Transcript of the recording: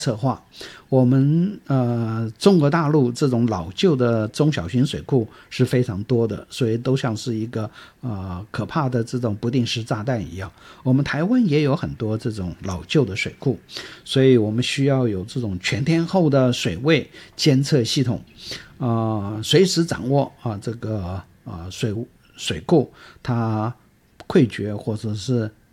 策划。我们中国大陆这种老旧的中小型水库是非常多的，所以都像是一个可怕的这种不定时炸弹一样。我们台湾也有很多这种老旧的水库，所以我们需要有这种全天候的水位监测系统，随时掌握这个水库它溃决或者是